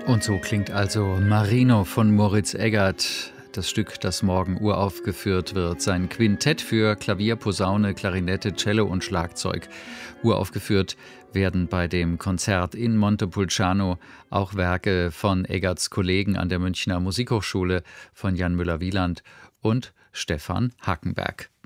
Und so klingt also Marino von Moritz Eggert, das Stück, das morgen uraufgeführt wird. Sein Quintett für Klavier, Posaune, Klarinette, Cello und Schlagzeug. Uraufgeführt werden bei dem Konzert in Montepulciano auch Werke von Eggerts Kollegen an der Münchner Musikhochschule, von Jan Müller-Wieland und Stefan Hackenberg.